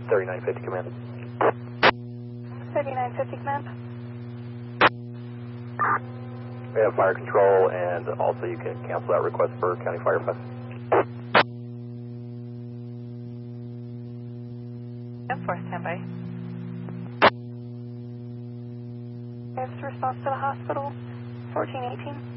3950 command. 3950 command. We have fire control, and also you can cancel that request for County Fire 5. 10-4, standby. There's the response to the hospital, 1418.